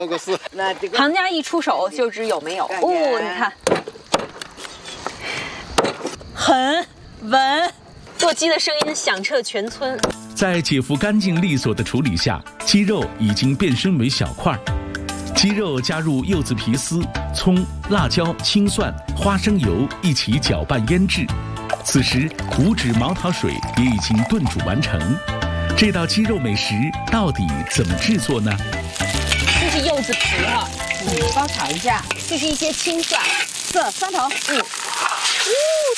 做个事。 那这个行家一出手就知有没有。哦，你看，很稳，剁鸡的声音响彻全村。 在姐夫干净利索的处理下，鸡肉已经变身为小块。鸡肉加入柚子皮丝、葱、辣椒、青蒜、花生油一起搅拌腌制。此时无脂毛桃水也已经炖煮完成。这道鸡肉美食到底怎么制作呢？ 这是柚子皮哈， 包炒一下， 这是一些青蒜， 蒜头，